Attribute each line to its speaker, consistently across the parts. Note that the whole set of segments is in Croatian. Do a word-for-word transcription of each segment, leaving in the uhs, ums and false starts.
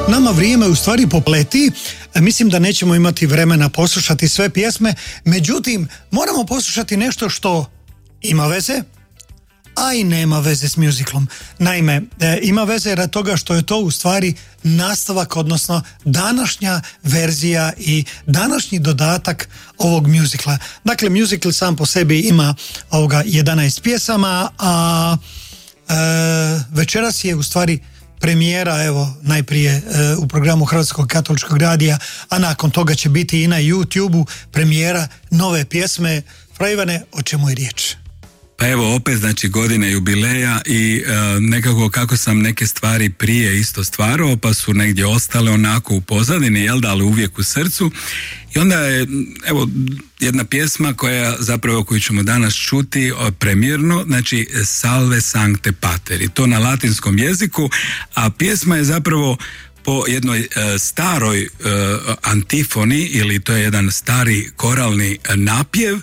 Speaker 1: nama vrijeme u stvari popleti. Mislim da nećemo imati vremena poslušati sve pjesme, međutim moramo poslušati nešto što ima veze, a i nema veze s musicalom. Naime, e, ima veze rad toga što je to u stvari nastavak, odnosno današnja verzija i današnji dodatak ovog musicala. Dakle, musical sam po sebi ima ovoga jedanaest pjesama, a e, večeras je u stvari premijera, evo, najprije e, u programu Hrvatskog katoličkog radija, a nakon toga će biti i na YouTube-u premijera nove pjesme. Fra Ivane, o čemu je riječ?
Speaker 2: Pa evo opet znači godine jubileja i e, nekako kako sam neke stvari prije isto stvarao pa su negdje ostale onako u pozadini, jel da, ali uvijek u srcu. I onda je evo jedna pjesma koja zapravo koju ćemo danas čuti premijerno, znači Salve Sancte Pater, i to na latinskom jeziku, a pjesma je zapravo po jednoj e, staroj e, antifoni, ili to je jedan stari koralni napjev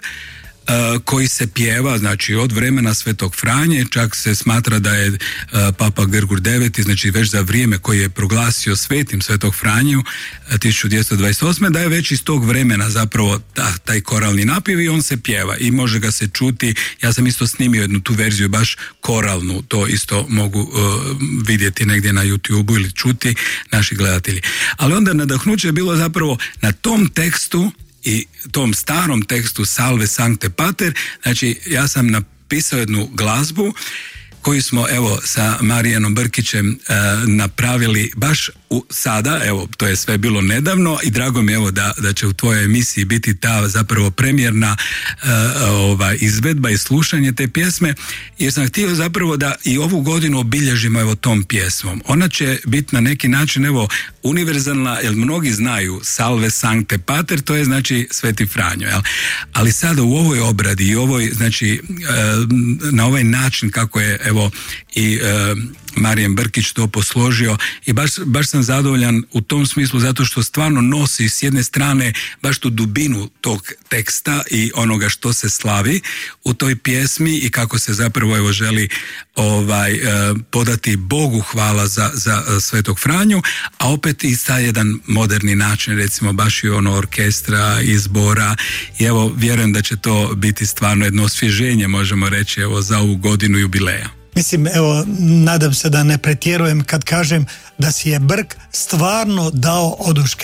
Speaker 2: koji se pjeva, znači od vremena Svetog Franje, čak se smatra da je uh, Papa Grgur deveti, znači već za vrijeme koji je proglasio svetim Svetog Franju uh, tisuću dvjesto dvadeset osme, da je već iz tog vremena zapravo ta, taj koralni napjev i on se pjeva i može ga se čuti. Ja sam isto snimio jednu tu verziju baš koralnu, to isto mogu uh, vidjeti negdje na YouTube-u ili čuti naši gledatelji. Ali onda nadahnuće je bilo zapravo na tom tekstu i tom starom tekstu Salve Sancte Pater. Znači ja sam napisao jednu glazbu koju smo evo sa Marijanom Brkićem e, napravili baš u, sada, evo to je sve bilo nedavno i drago mi je evo da, da će u tvojoj emisiji biti ta zapravo premijerna e, ova, izvedba i slušanje te pjesme, jer sam htio zapravo da i ovu godinu obilježimo evo tom pjesmom. Ona će biti na neki način evo univerzalna, jer mnogi znaju Salve Sancte Pater, to je znači Sveti Franjo, jel? Ali sada u ovoj obradi i ovoj, znači e, na ovaj način kako je evo i e, Marijan Brkić to posložio i baš, baš sam zadovoljan u tom smislu zato što stvarno nosi s jedne strane baš tu dubinu tog teksta i onoga što se slavi u toj pjesmi i kako se zapravo evo želi ovaj, e, podati Bogu hvala za, za Svetog Franju, a opet i taj jedan moderni način, recimo baš i ono orkestra, izbora, i evo vjerujem da će to biti stvarno jedno osvježenje, možemo reći, evo za ovu godinu jubileja.
Speaker 1: Mislim, evo, nadam se da ne pretjerujem kad kažem da si je Brk stvarno dao oduška.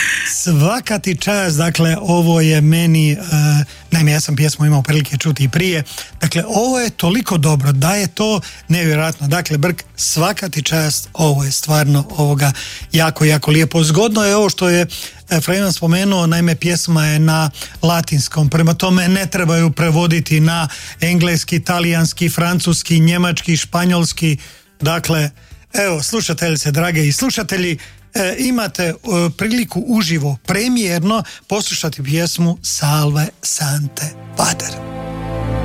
Speaker 1: Svaka ti čast, dakle, ovo je meni, uh, naime, ja sam pjesmu imao prilike čuti i prije, dakle, ovo je toliko dobro da je to nevjerojatno. Dakle, Brk, svaka ti čast, ovo je stvarno ovoga jako, jako lijepo. Zgodno je ovo što je Fra Ivan spomenuo, naime pjesma je na latinskom, prema tome ne trebaju prevoditi na engleski, talijanski, francuski, njemački, španjolski. Dakle, evo, slušateljice, drage i slušatelji, e, imate e, priliku uživo, premijerno poslušati pjesmu Salve Sancte Pater.